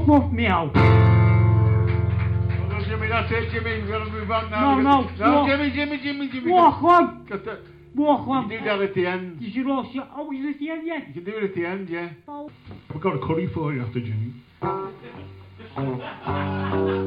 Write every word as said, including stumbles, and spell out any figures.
Woof woof meow. Oh, no, Jimmy, that's it, Jimmy. We've got to move on now. No, no, No, walk. Jimmy, Jimmy, Jimmy, Jimmy. Walk on. Got that. Walk on. You do that at the end. You should also... Oh, is it the end yet? You can do it at the end, yeah. Oh. We've got a curry for you after Jimmy.